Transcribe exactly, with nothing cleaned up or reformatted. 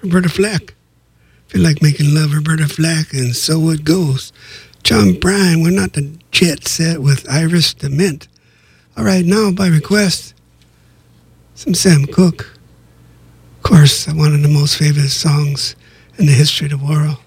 Roberta Flack. Feel like making love, Roberta Flack, and so it goes. John Bryan, we're not the jet set with Iris the Mint. All right, now by request, some Sam Cooke. Of course, one of the most famous songs in the history of the world.